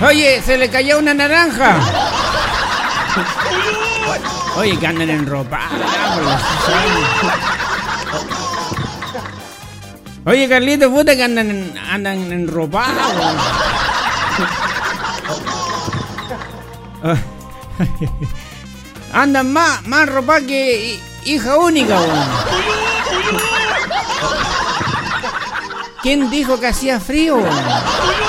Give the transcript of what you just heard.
Oye, se le cayó una naranja. Oye, que andan en ropa. Oye, Carlito, puta que andan en ropa. Andan más ropa que hija única, weón. ¿Quién dijo que hacía frío?